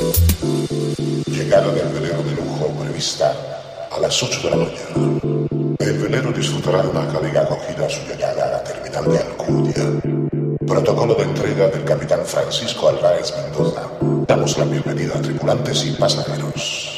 Llegaron el velero de lujo prevista a las 8 de la mañana. El velero disfrutará de una cálida acogida a su llegada a la terminal de Alcudia. Protocolo de entrega del capitán Francisco Álvarez Mendoza. Damos la bienvenida a tripulantes y pasajeros.